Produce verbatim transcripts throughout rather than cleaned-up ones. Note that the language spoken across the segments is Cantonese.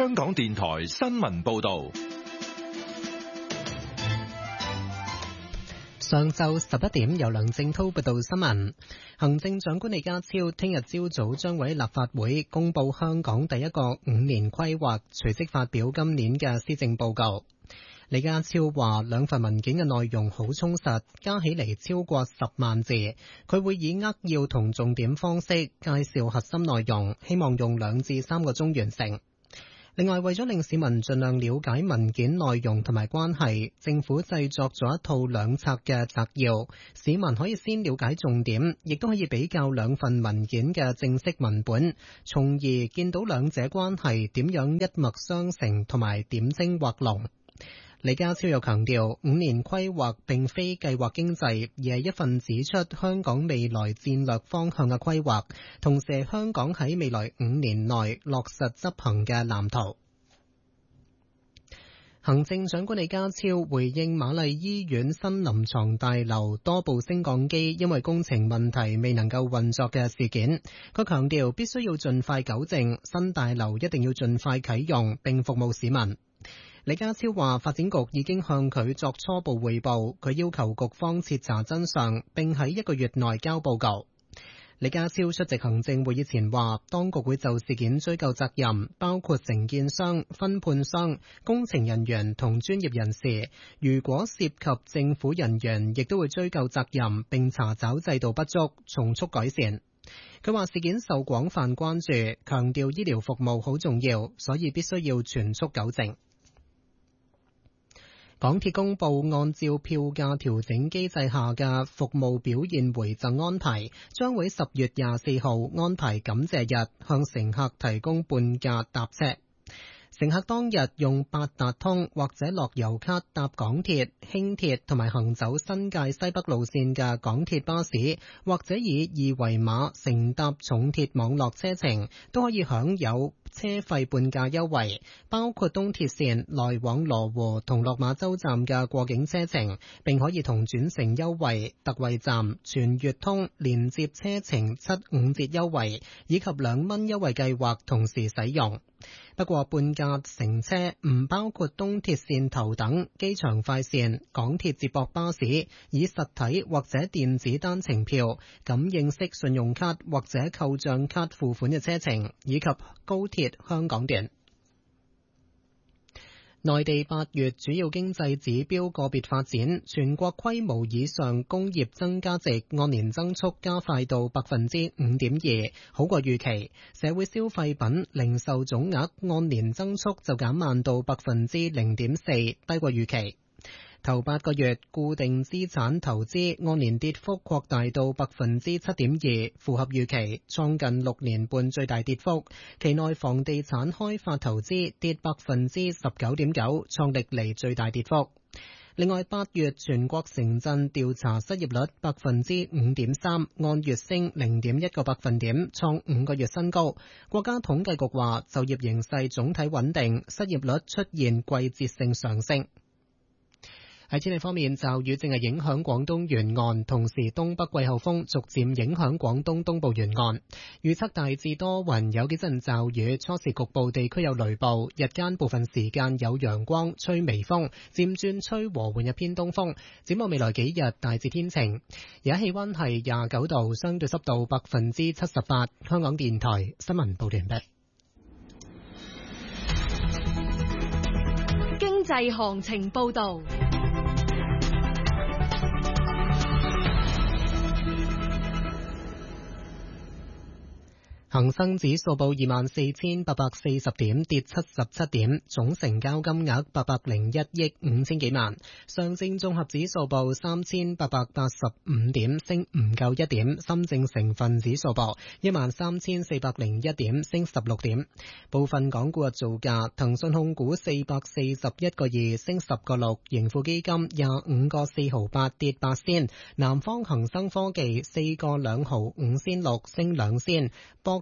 香港電台新聞報道。 上晝十一點，由梁正濤報道新聞。行政長官李家超聽日朝早將會喺立法會公布香港第一個五年規劃，隨即發表今年嘅施政報告。李家超話兩份文件嘅內容好充實，加起嚟超過十萬字。佢會以扼要同重點方式介紹核心內容，希望用兩至三個鐘完成。另外，為咗令市民盡量了解文件內容同埋關係，政府製作咗一套兩冊嘅摘要，市民可以先了解重點，亦都可以比較兩份文件嘅正式文本，從而見到兩者關係點樣一脈相承同埋點睛畫龍。李家超又強調，五年規劃並非計劃經濟，而係一份指出香港未來戰略方向嘅規劃，同時係香港喺未來五年內落實執行嘅藍圖。行政長官李家超回應瑪麗醫院新臨床大樓多部升降機因為工程問題未能夠運作嘅事件，佢強調必須要盡快糾正，新大樓一定要盡快啟用並服務市民。李家超話，發展局已經向佢作初步匯報，佢要求局方徹查真相，並喺一個月內交報告。李家超出席行政會議前話，當局會就事件追究責任，包括承建商、分判商、工程人員同專業人士。如果涉及政府人員，亦都會追究責任，並查找制度不足，從速改善。佢話事件受廣泛關注，強調醫療服務好重要，所以必須要全速糾正。港鐵公布按照票價調整機制下嘅服務表現回贈安排，將會十月廿四號安排感謝日向乘客提供半價搭車。乘客當日用八達通或者樂悠卡搭港鐵、輕鐵同埋行走新界西北路線嘅港鐵巴士，或者以二維碼乘搭重鐵網絡車程，都可以享有車費半價優惠，包括東鐵線來往羅湖同落馬洲站嘅過境車程，並可以同轉乘優惠、特惠站、全月通連接車程七五折優惠以及兩蚊優惠計劃同時使用。不過半價乘車唔包括東鐵線頭等、機場快線、港鐵接駁巴士、以實體或者電子單程票、感應式信用卡或者扣賬卡付款嘅車程，以及高鐵香港段。內地八月主要經濟指標個別發展，全國規模以上工業增加值按年增速加快到百分之五點二，好過預期。社會消費品零售總額按年增速就減慢到百分之零點四，低過預期。頭八個月固定資產投資按年跌幅擴大到百分之七點二，符合預期，創近六年半最大跌幅。期內房地產開發投資跌百分之十九點九，創歷嚟最大跌幅。另外，八月全國城鎮調查失業率百分之五點三，按月升零點一個百分點，創五個月新高。國家統計局話，就業形勢總體穩定，失業率出現季節性上升。喺天氣方面，驟雨正係影響廣東沿岸，同時東北季候風逐漸影響廣東東部沿岸。預測大致多雲，有幾陣驟雨，初時局部地區有雷暴，日間部分時間有陽光，吹微風，漸轉吹和緩嘅偏東風。展望未來幾日大致天晴，而家氣溫係廿九度，相對濕度百分之七十八。香港電台新聞報完畢。 經濟行情報道。 恒生指數報二萬四千八百四十點，跌七十七點，總成交金額八百零一億五千幾萬。上證綜合指數報三千八百八十五點，升唔夠一點。深證成分指數報一萬三千四百零一點，升十六點。部分港股嘅造價：騰訊控股四百四十一個二，升十個六；盈富基金廿五個四毫八，跌八仙；南方恒生科技四個兩毫五仙六，升兩仙；博 ，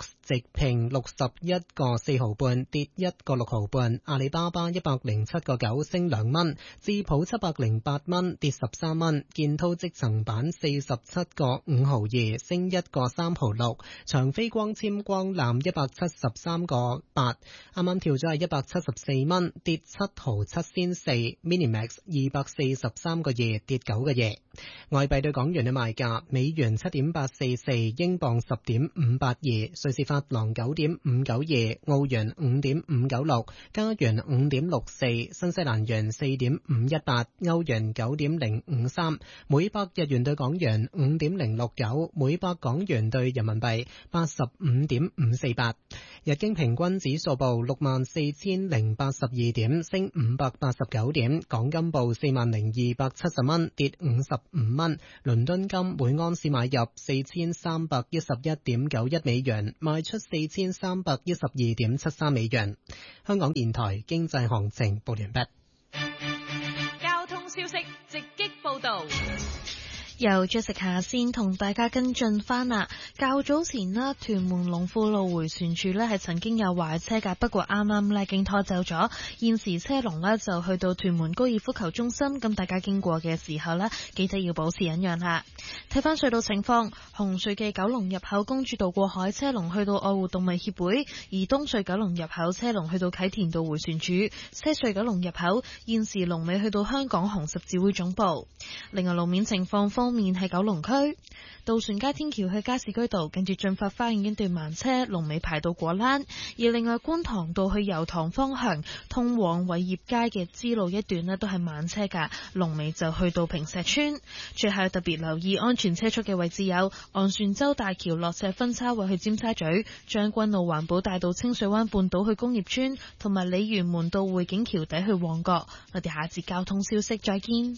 直平六十一個四毫半，跌一個六毫半。阿里巴巴一百零七個九升兩蚊，智普七百零八蚊，跌十三蚊。建滔積層板四十七個五毫二，升一個三毫六。長飛光纖光纜一百七十三個八，啱啱跳咗係一百七十四蚊，跌七毫七仙四。Minimax 二百四十三個二，跌九個二。外幣對港元嘅賣價：美元七點八四四，英鎊十點五八二，瑞士法郎九點五九二，澳元五點五九六，加元五點六四，新西蘭元四點五一八，歐元九點零五三，每百日元對港元五點零六九，每百港元對人民幣八十五點五四八。日經平均指數報六萬四千零八十二點，升五百八十九點。港金報四萬零二百七十蚊，跌五十五蚊。倫敦金每安士買入四千三百一十一點九一美元，賣出四千三百一十二點七三美元。香港電台經濟行情報完畢。 交通消息直擊報道。 由 Jessica 先同大家跟進翻啦。較早前啦，屯門龍富路迴旋處呢係曾經有壞車㗎，不過啱啱呢經拖走咗。現時車龍呢就去到屯門高爾夫球中心，咁大家經過嘅時候呢，記得要保持忍讓啦。睇翻隧道情況，紅隧嘅九龍入口公主道過海車龍去到愛護動物協會，而東隧九龍入口車龍去到啟田道迴旋處，西隧九龍入口現時龍尾去到香港紅十字會總部。另外路面情況方面係九龍區渡船街天橋去加士居道，跟住進發花園一段慢車，龍尾排到果欄；而另外觀塘道去油塘方向通往偉業街嘅支路一段呢都係慢車噶，龍尾就去到坪石村。最後特別留意安全車速嘅位置有昂船洲大橋落石分叉位去尖沙咀、將軍澳環保大道清水灣半島去工業村，同埋鯉魚門道匯景橋底去旺角。我哋下節交通消息再見。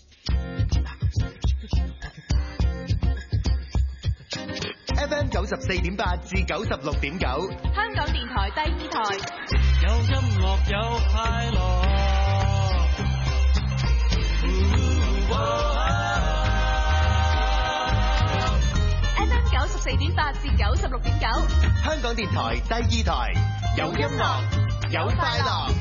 F M 九十四點八至九十六點九， 香港電台第二台， 有音樂有快樂。 F M 九十四點八至九十六點九， 香港電台第二台，有音樂有快樂。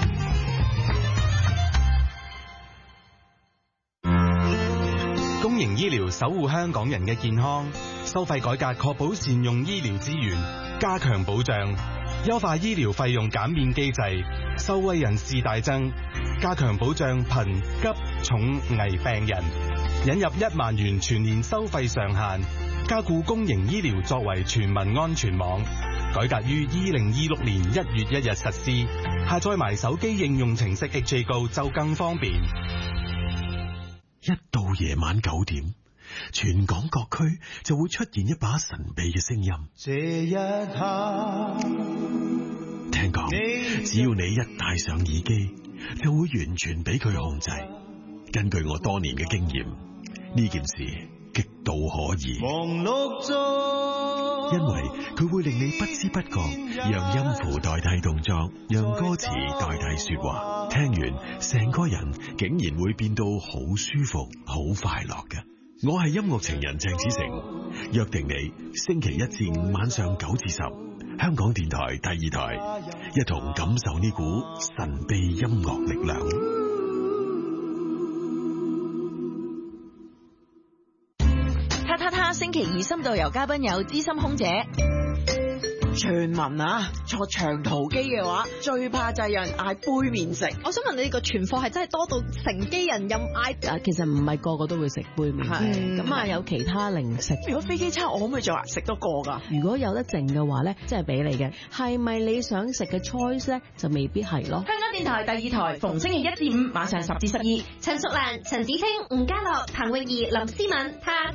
公營醫療守護香港人嘅健康，收費改革確保善用醫療資源，加強保障，優化醫療費用減免機制，受惠人士大增，加強保障貧急重危病人，引入一萬元全年收費上限，加固公營醫療作為全民安全網，改革於二零二六年一月一日實施，下載埋手機應用程式 H A Go 就更方便。 一到夜晚九點，全港各區就會出現一把神秘嘅聲音。 這一刻， 聽講，只要你一戴上耳機，就會完全俾佢控制。根據我多年嘅經驗，呢件事極度可疑。 忙碌中， 因為佢會令你不知不覺讓音符代替動作，讓歌詞代替說話。聽完，成個人竟然會變到好舒服、好快樂嘅。我係音樂情人鄭子誠，約定你星期一至五晚上九至十，香港電台第二台，一同感受呢股神秘音樂力量。 哈哈哈！星期二深度遊嘉賓有資深空姐。傳聞啊，坐長途機嘅話，最怕就係有人嗌杯麵食。 我想問你，呢個存貨係真係多到成機人任嗌？ 啊，其實唔係個個都會食杯麵，係咁啊，有其他零食。 如果飛機餐，我可唔可以做啊？食多個㗎？ 如果有得剩嘅話咧，即係俾你嘅。係咪你想食嘅 choice 咧，就未必係咯。 香港電台第二台，逢星期一至五晚上十至十二，陳淑蘭、陳子清、吳家樂、譚詠儀、林思敏，他。